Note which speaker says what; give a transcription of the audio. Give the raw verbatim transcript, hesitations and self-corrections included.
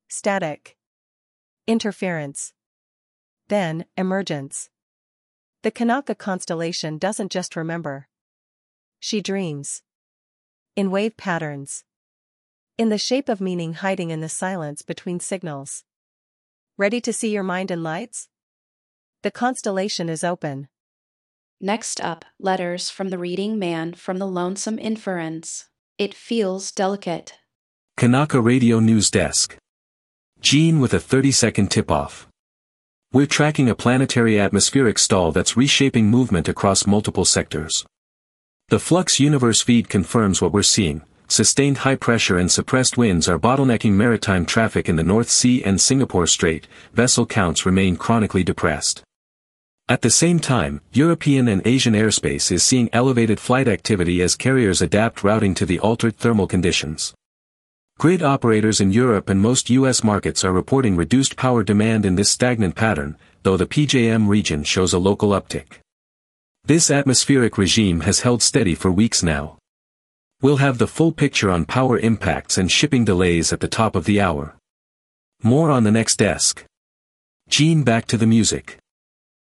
Speaker 1: Static. Interference. Then, emergence. The Kanaka constellation doesn't just remember. She dreams. In wave patterns. In the shape of meaning hiding in the silence between signals. Ready to see your mind in lights? The constellation is open.
Speaker 2: Next up, letters from the reading man from the lonesome inference. It feels delicate.
Speaker 3: Kanaka Radio News Desk. Gene with a thirty-second tip-off. We're tracking a planetary atmospheric stall that's reshaping movement across multiple sectors. The Flux Universe feed confirms what we're seeing. Sustained high pressure and suppressed winds are bottlenecking maritime traffic in the North Sea and Singapore Strait. Vessel counts remain chronically depressed. At the same time, European and Asian airspace is seeing elevated flight activity as carriers adapt routing to the altered thermal conditions. Grid operators in Europe and most U S markets are reporting reduced power demand in this stagnant pattern, though the P J M region shows a local uptick. This atmospheric regime has held steady for weeks now. We'll have the full picture on power impacts and shipping delays at the top of the hour. More on the next desk. Gene, back to the music.